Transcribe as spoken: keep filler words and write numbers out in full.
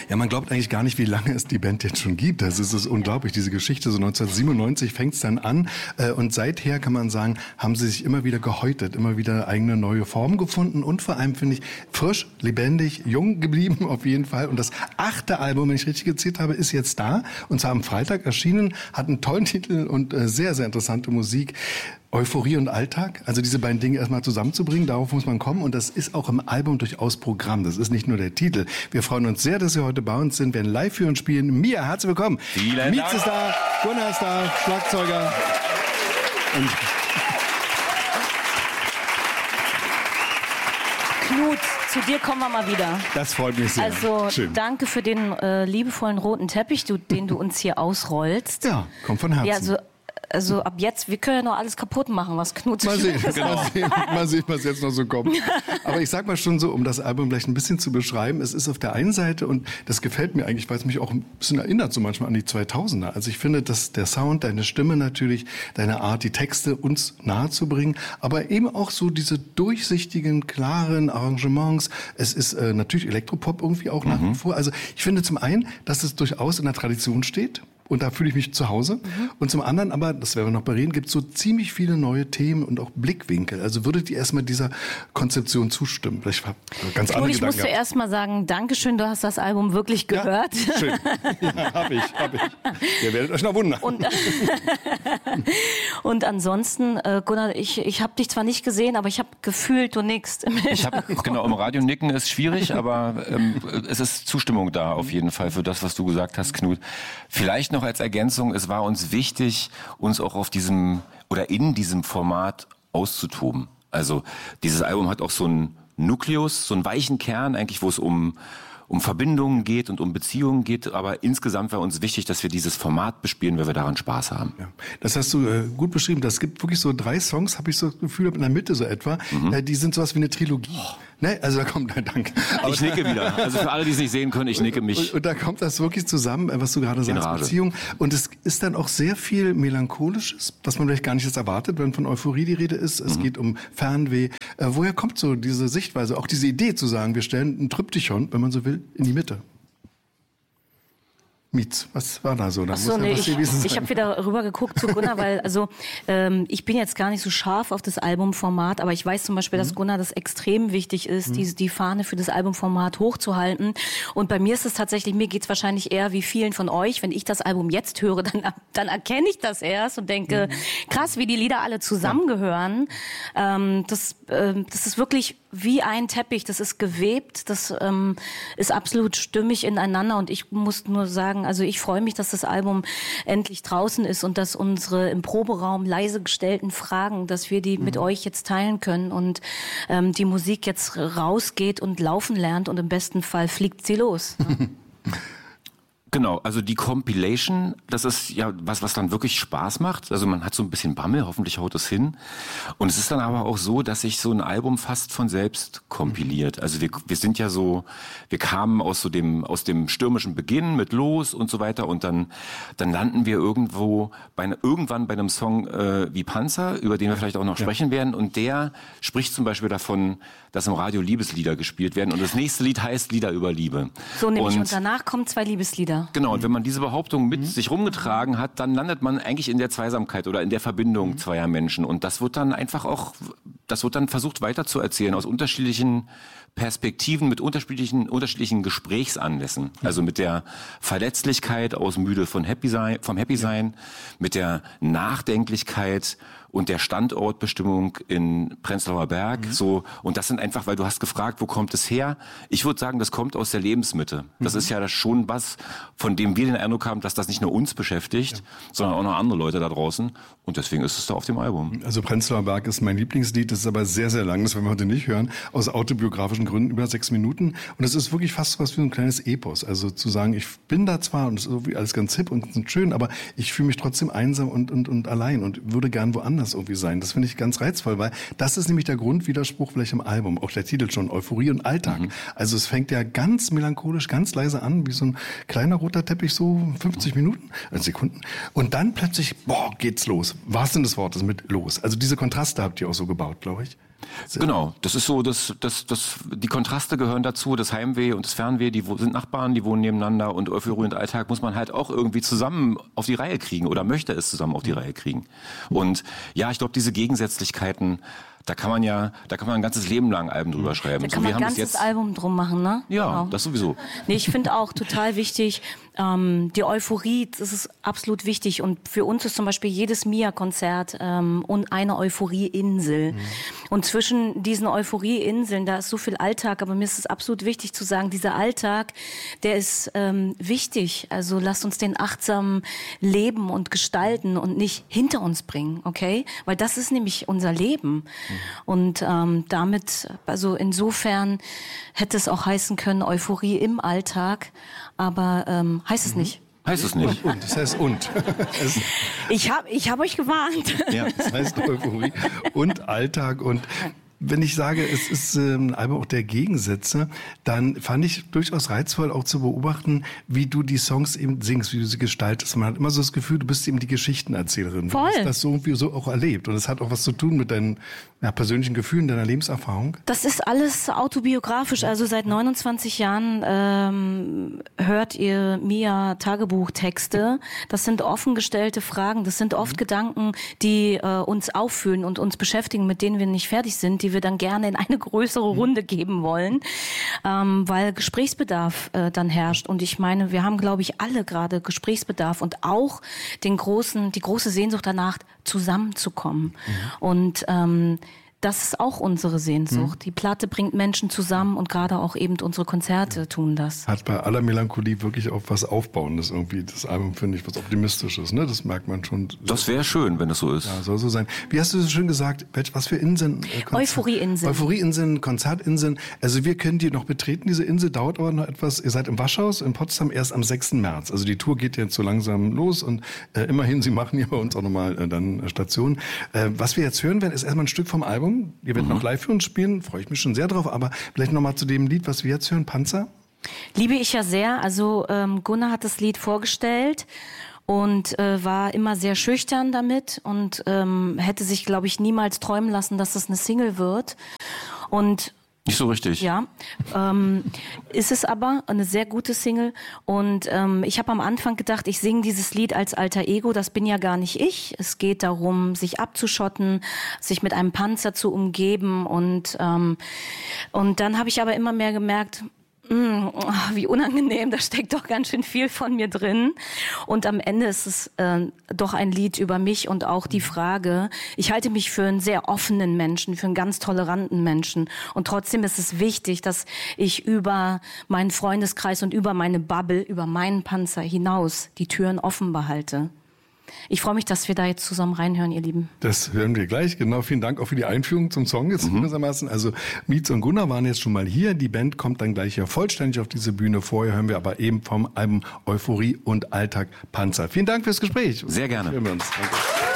Ja, man glaubt eigentlich gar nicht, wie lange es die Band jetzt schon gibt. Das ist, das ist unglaublich, diese Geschichte. So neunzehnhundertsiebenundneunzig fängt es dann an. Und seither kann man sagen, haben sie sich immer wieder gehäutet, immer wieder eigene neue Formen gefunden und vor allem, finde ich, frisch, lebendig, jung geblieben auf jeden Fall. Und das achte Album, wenn ich richtig gezählt habe, ist jetzt da. Und zwar am Freitag erschienen, hat einen tollen Titel und sehr, sehr interessante Musik. Euphorie und Alltag, also diese beiden Dinge erstmal zusammenzubringen, darauf muss man kommen und das ist auch im Album durchaus Programm. Das ist nicht nur der Titel. Wir freuen uns sehr, dass Sie heute bei uns sind, werden live für uns spielen. Mia, herzlich willkommen. Vielen Mietz ist da, Gunnar ist da, Schlagzeuger. Und Knut, zu dir kommen wir mal wieder. Das freut mich sehr. Also Schön. Danke für den äh, liebevollen roten Teppich, du, den du uns hier ausrollst. Ja, kommt von Herzen. Ja, also Also ab jetzt, wir können ja noch alles kaputt machen, was Knut Mal sehen, genau. mal sehen, mal sehen, was jetzt noch so kommt. Aber ich sag mal schon so, um das Album vielleicht ein bisschen zu beschreiben, es ist auf der einen Seite, und das gefällt mir eigentlich, weil es mich auch ein bisschen erinnert, so manchmal an die zweitausender. Also ich finde, dass der Sound, deine Stimme natürlich, deine Art, die Texte uns nahe zu bringen, aber eben auch so diese durchsichtigen, klaren Arrangements. Es ist äh, natürlich Elektropop irgendwie auch nach wie vor. Also ich finde zum einen, dass es durchaus in der Tradition steht. Und da fühle ich mich zu Hause. Mhm. Und zum anderen, aber, das werden wir noch bereden, gibt es so ziemlich viele neue Themen und auch Blickwinkel. Also würdet ihr erstmal dieser Konzeption zustimmen? Vielleicht ganz andere Knut, ich musste gehabt. erst mal sagen, Dankeschön, du hast das Album wirklich gehört. Ja, schön. Ja, hab ich, hab ich. Ihr werdet euch noch wundern. Und, und ansonsten, äh, Gunnar, ich, ich habe dich zwar nicht gesehen, aber ich habe gefühlt, du nickst. Ich hab, genau, im Radio nicken ist schwierig, aber ähm, es ist Zustimmung da auf jeden Fall für das, was du gesagt hast, Knut. Vielleicht noch als Ergänzung, es war uns wichtig, uns auch auf diesem oder in diesem Format auszutoben. Also dieses Album hat auch so einen Nukleus, so einen weichen Kern eigentlich, wo es um um Verbindungen geht und um Beziehungen geht, aber insgesamt war uns wichtig, dass wir dieses Format bespielen, weil wir daran Spaß haben. Ja, das hast du äh, gut beschrieben. Das gibt wirklich so drei Songs, habe ich so das Gefühl, in der Mitte so etwa. Mhm. Äh, die sind sowas wie eine Trilogie. Oh. Ne? Also da kommt, danke. Aber ich nicke wieder. Also für alle, die es nicht sehen können, ich nicke mich. Und, und da kommt das wirklich zusammen, was du gerade sagst, Beziehung. Und es ist dann auch sehr viel Melancholisches, was man vielleicht gar nicht jetzt erwartet, wenn von Euphorie die Rede ist. Es mhm. geht um Fernweh. Äh, woher kommt so diese Sichtweise, auch diese Idee zu sagen, wir stellen ein Tryptychon, wenn man so will, in die Mitte? Mietz, was war da so? Da Ach so, muss nee, ja ich, ich habe wieder rüber geguckt zu Gunnar, weil also ähm, ich bin jetzt gar nicht so scharf auf das Albumformat, aber ich weiß zum Beispiel, mhm. dass Gunnar das extrem wichtig ist, mhm. die, die Fahne für das Albumformat hochzuhalten. Und bei mir ist es tatsächlich, mir geht's wahrscheinlich eher wie vielen von euch, wenn ich das Album jetzt höre, dann, dann erkenne ich das erst und denke, mhm. krass, wie die Lieder alle zusammengehören. Ja. Ähm, das, äh, das ist wirklich wie ein Teppich, das ist gewebt, das ähm, ist absolut stimmig ineinander und ich muss nur sagen, also ich freue mich, dass das Album endlich draußen ist und dass unsere im Proberaum leise gestellten Fragen, dass wir die mhm. mit euch jetzt teilen können und ähm, die Musik jetzt rausgeht und laufen lernt und im besten Fall fliegt sie los. Ne? Genau, also die Compilation, das ist ja was, was dann wirklich Spaß macht. Also man hat so ein bisschen Bammel, hoffentlich haut es hin. Und es ist dann aber auch so, dass sich so ein Album fast von selbst kompiliert. Also wir, wir sind ja so, wir kamen aus so dem, aus dem stürmischen Beginn mit Los und so weiter und dann, dann landen wir irgendwo bei, irgendwann bei einem Song äh, wie Panzer, über den wir vielleicht auch noch ja. sprechen werden. Und der spricht zum Beispiel davon, dass im Radio Liebeslieder gespielt werden. Und das nächste Lied heißt Lieder über Liebe. So nämlich. Und, und danach kommen zwei Liebeslieder. Genau, und wenn man diese Behauptung mit mhm. sich rumgetragen hat, dann landet man eigentlich in der Zweisamkeit oder in der Verbindung mhm. zweier Menschen. Und das wird dann einfach auch, das wird dann versucht weiterzuerzählen aus unterschiedlichen Perspektiven, mit unterschiedlichen, unterschiedlichen Gesprächsanlässen. Ja. Also mit der Verletzlichkeit aus Müde von Happy sein, vom Happy Sein, ja. mit der Nachdenklichkeit und der Standortbestimmung in Prenzlauer Berg. Mhm. So, und das sind einfach, weil du hast gefragt, wo kommt es her? Ich würde sagen, das kommt aus der Lebensmitte. Das mhm. ist ja schon was, von dem wir den Eindruck haben, dass das nicht nur uns beschäftigt, ja. sondern auch noch andere Leute da draußen. Und deswegen ist es da auf dem Album. Also Prenzlauer Berg ist mein Lieblingslied, das ist aber sehr, sehr lang, das werden wir heute nicht hören, aus autobiografischen Gründen über sechs Minuten. Und es ist wirklich fast was wie ein kleines Epos. Also zu sagen, ich bin da zwar und es ist irgendwie alles ganz hip und schön, aber ich fühle mich trotzdem einsam und, und, und allein und würde gern woanders irgendwie sein. Das finde ich ganz reizvoll, weil das ist nämlich der Grundwiderspruch vielleicht im Album. Auch der Titel schon, Euphorie und Alltag. Mhm. Also es fängt ja ganz melancholisch, ganz leise an, wie so ein kleiner roter Teppich, so fünfzig Minuten, also Sekunden. Und dann plötzlich, boah, geht's los. Wahrsten des Wortes mit los. Also diese Kontraste habt ihr auch so gebaut, glaube ich. Sehr Genau, das ist so, das, das, das, die Kontraste gehören dazu, das Heimweh und das Fernweh, die wo- sind Nachbarn, die wohnen nebeneinander und Euphorie und Alltag muss man halt auch irgendwie zusammen auf die Reihe kriegen oder möchte es zusammen auf die Reihe kriegen. Und ja, ich glaube, diese Gegensätzlichkeiten, da kann man ja, da kann man ein ganzes Leben lang Alben drüber schreiben. Da kann man ein ganzes Album drum machen, ne? Ja, Genau. das sowieso. Nee, ich finde auch total wichtig, ähm, die Euphorie, das ist absolut wichtig. Und für uns ist zum Beispiel jedes Mia-Konzert ähm, und eine Euphorie-Insel. Mhm. Und zwischen diesen Euphorie-Inseln, da ist so viel Alltag, aber mir ist es absolut wichtig zu sagen, dieser Alltag, der ist ähm, wichtig. Also lasst uns den achtsam leben und gestalten und nicht hinter uns bringen, okay? Weil das ist nämlich unser Leben. Mhm. Und ähm, damit, also insofern hätte es auch heißen können, Euphorie im Alltag, aber ähm, heißt es nicht. Heißt es nicht. Und, das heißt und. Es, Ich habe ich hab euch gewarnt. ja, das heißt Euphorie und Alltag und wenn ich sage, es ist ähm, ein Album auch der Gegensätze, dann fand ich durchaus reizvoll auch zu beobachten, wie du die Songs eben singst, wie du sie gestaltest. Man hat immer so das Gefühl, du bist eben die Geschichtenerzählerin. Voll. Du hast das so irgendwie so auch erlebt. Und es hat auch was zu tun mit deinen ja, persönlichen Gefühlen, deiner Lebenserfahrung. Das ist alles autobiografisch. Also seit neunundzwanzig Jahren ähm, hört ihr Mia Tagebuchtexte. Das sind offen gestellte Fragen. Das sind oft mhm. Gedanken, die äh, uns auffühlen und uns beschäftigen, mit denen wir nicht fertig sind, die wir dann gerne in eine größere Runde geben wollen, ähm, weil Gesprächsbedarf äh, dann herrscht. Und ich meine, wir haben, glaube ich, alle gerade Gesprächsbedarf und auch den großen, die große Sehnsucht danach, zusammenzukommen. Mhm. Und ähm, das ist auch unsere Sehnsucht. Mhm. Die Platte bringt Menschen zusammen und gerade auch eben unsere Konzerte tun das. Hat bei aller Melancholie wirklich auch was Aufbauendes irgendwie. Das Album, finde ich, was Optimistisches, ne? Das merkt man schon. Das wäre schön, wenn das so ist. Ja, soll so sein. Wie hast du so schön gesagt? Was für Inseln? Äh, Euphorie-Inseln. Euphorie-Inseln, Konzertinseln. Also wir können die noch betreten. Diese Insel dauert aber noch etwas. Ihr seid im Waschhaus in Potsdam erst am sechsten März. Also die Tour geht jetzt so langsam los und äh, immerhin, Sie machen hier bei uns auch nochmal äh, dann äh, Station. Äh, was wir jetzt hören werden, ist erstmal ein Stück vom Album. Ihr werdet mhm. noch live für uns spielen, freue ich mich schon sehr drauf. Aber vielleicht nochmal zu dem Lied, was wir jetzt hören, Panzer. Liebe ich ja sehr. Also ähm, Gunnar hat das Lied vorgestellt und äh, war immer sehr schüchtern damit und ähm, hätte sich, glaube ich, niemals träumen lassen, dass das eine Single wird. Und nicht so richtig. Ja, ähm, ist es aber eine sehr gute Single und ähm, ich habe am Anfang gedacht, ich singe dieses Lied als alter Ego, das bin ja gar nicht ich. Es geht darum, sich abzuschotten, sich mit einem Panzer zu umgeben und ähm, und dann habe ich aber immer mehr gemerkt, Mm, oh, wie unangenehm, da steckt doch ganz schön viel von mir drin. Und am Ende ist es äh, doch ein Lied über mich und auch die Frage, ich halte mich für einen sehr offenen Menschen, für einen ganz toleranten Menschen. Und trotzdem ist es wichtig, dass ich über meinen Freundeskreis und über meine Bubble, über meinen Panzer hinaus die Türen offen behalte. Ich freue mich, dass wir da jetzt zusammen reinhören, ihr Lieben. Das hören wir gleich. Genau, vielen Dank auch für die Einführung zum Song jetzt mhm. gewissermaßen. Also Mietz und Gunnar waren jetzt schon mal hier. Die Band kommt dann gleich ja vollständig auf diese Bühne. Vorher hören wir aber eben vom Album Euphorie und Alltag Panzer. Vielen Dank fürs Gespräch. Sehr gerne. Hören wir uns. Danke.